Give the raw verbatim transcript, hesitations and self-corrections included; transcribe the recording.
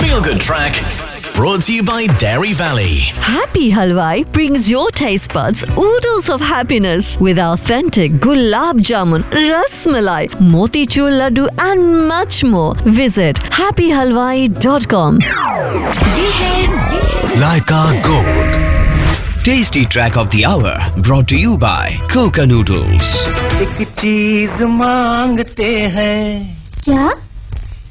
Feel Good Track brought to you by Dairy Valley. Happy Halwai brings your taste buds oodles of happiness with authentic gulab jamun, ras malai, motichur laddu and much more. Visit happy halwai dot com. Laika Gold. Tasty track of the hour brought to you by Coca Noodles. एक चीज मांगते हैं क्या?